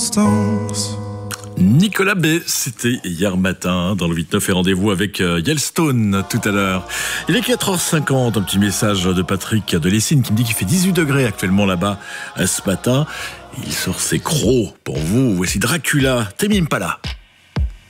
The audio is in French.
stones. Nicolas B, c'était hier matin dans le 8-9 et rendez-vous avec Yellowstone tout à l'heure. Il est 4h50, un petit message de Patrick de Lessines qui me dit qu'il fait 18 degrés actuellement là-bas ce matin. Il sort ses crocs pour vous. Voici Dracula, Tame Impala.